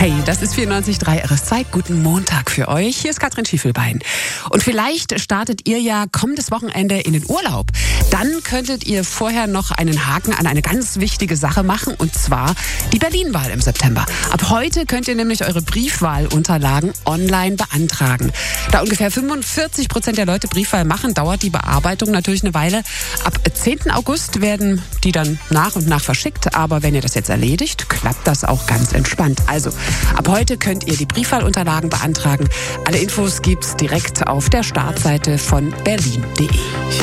Hey, das ist 94.3 RS2. Guten Montag für euch. Hier ist Katrin Schiefelbein. Und vielleicht startet ihr ja kommendes Wochenende in den Urlaub. Dann könntet ihr vorher noch einen Haken an eine ganz wichtige Sache machen, und zwar die Berlin-Wahl im September. Ab heute könnt ihr nämlich eure Briefwahlunterlagen online beantragen. Da ungefähr 45% der Leute Briefwahl machen, dauert die Bearbeitung natürlich eine Weile. Ab 10. August werden die dann nach und nach verschickt. Aber wenn ihr das jetzt erledigt, klappt das auch ganz entspannt. Also, ab heute könnt ihr die Briefwahlunterlagen beantragen. Alle Infos gibt's direkt auf der Startseite von berlin.de.